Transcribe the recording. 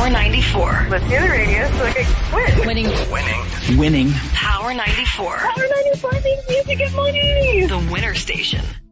Power 94. Let's hear the radio so I can win. Winning. Power 94. Power 94 means music and money. The winner station.